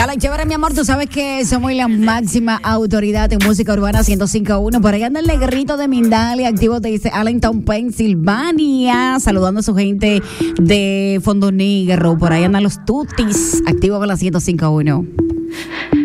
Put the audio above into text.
Dale, chévere, mi amor, tú sabes que somos la máxima autoridad en música urbana 105.1. Por ahí anda el negrito de Mindalia, activo te dice Allentown, Pensilvania, saludando a su gente de Fondo Negro. Por ahí andan los tutis, activo con la 105.1.